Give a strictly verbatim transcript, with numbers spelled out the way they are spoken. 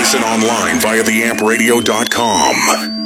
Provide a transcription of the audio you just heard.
Listen online via the amp radio dot com.